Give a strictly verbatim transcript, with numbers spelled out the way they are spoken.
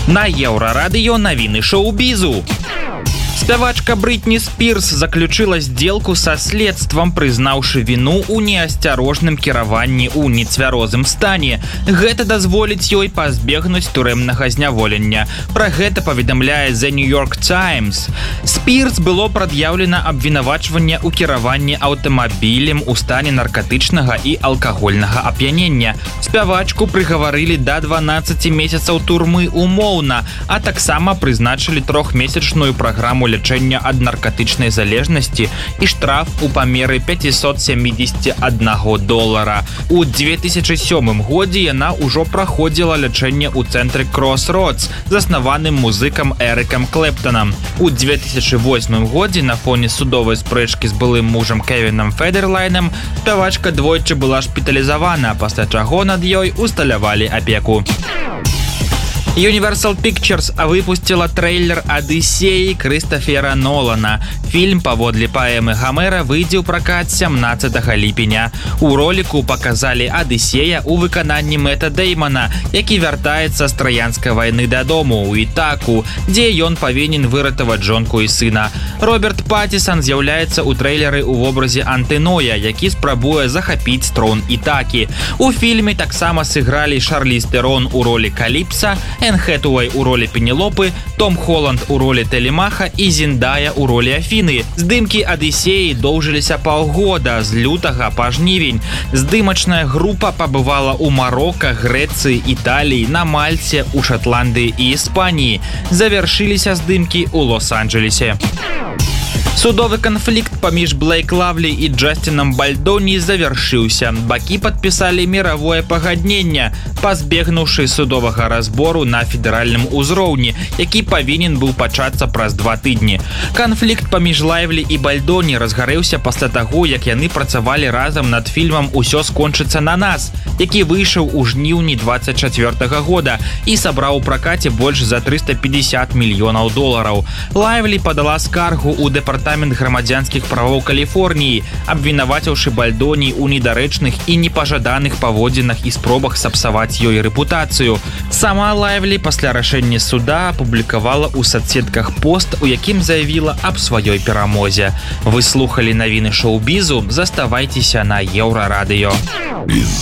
На Еўрарадыё навіны шоу-бізу. Спявачка Брытні Спірс заключила сделку са следствам, прызнаўшы віну ў неасцярожным кіраванні ў нецвярозым стане. Гэта дазволіць ёй пазбегнуць турэмнага зняволення. Пра гэта паведамляе The New York Times. Спірс было прад'яўлена абвінавачванне ў кіраванні аўтамабілем у стане наркатычнага і алкагольнага ап'янення. Спявачку прыгаварылі да дванаццаці месяцаў турмы умоўна, а таксама прызначылі трохмесячную праграму лячэння ад наркатычнай залежнасці і штраф у памеры пятьсот семьдесят один долара. У две тысячи сёмым годзе яна ўжо праходзіла лячэнне ў цэнтры Crossroads, заснаваным музыкам Эрыкам Клэптанам. У две тысячи восьмым годзе на фоне судовай спрэчкі з былым мужам Кевінам Федерлайнам спявачка двойчы была шпіталізавана, пасля чаго над ёй усталявалі апеку. Universal Pictures выпустила трейлер «Одиссеи» Крыстофера Нолана. Фильм паводле паэмы Гомера выйдзе ў пракат сямнаццатага ліпеня. У роліку паказалі Одиссея ў выкананні Мэтта Дэймана, які вяртаецца з траянскай вайны дадому ў Ітаку, дзе ён павінен выратаваць жонку і сына. Роберт Паттисон з'яўляецца ў трэйлеры ў вобразе Антыноя, які спрабуе захапіць трон Ітакі. У фільме таксама сыгралі Шарліз Тэрон у ролі Каліпса, Энн Хэтуэй у ролі Пенелопы, Том Холланд у ролі Телемаха і Зіндая у ролі Афіны. Здымкі «Одиссеі» доўжыліся паўгода, з лютага па жнівень. Здымачная група пабывала ў Марока, Грэцыі, Італіі, на Мальце, у Шатландыі і Іспаніі. Завяршыліся здымкі ў Лос-Анджелесе. Судовы канфлікт паміж Блейк Лавлі і Джастинам Бальдоні завяршыўся. Бакі падпісалі міравое пагадненне, пазбегнуўшы судовага разбору на федэральным узроўні, які павінен быў пачацца праз два тыдні. Канфлікт паміж Лайвлі і Бальдоні разгарэўся пасля таго, як яны працавалі разам над фільмам «Усё скончыцца на нас», які выйшаў у жніўні двадцать чацвёртага года і сабраў у пракаце больш за триста пятьдесят мільёнаў долараў. Лайвлі падала скаргу ў дэпартамент грамадзянскіх правоў Каліфорніі, абвінаваціўшы Бальдоні ў недарэчных і непажаданых паводзінах і спробах сапсаваць ёй рэпутацыю. Сама Лайвлі пасля рашэння суда апублікавала ў сацсетках пост, у якім заявіла аб сваёй перамозе. Вы слухалі навіны шоу-бізу, заставайцеся на Еўрарадыё.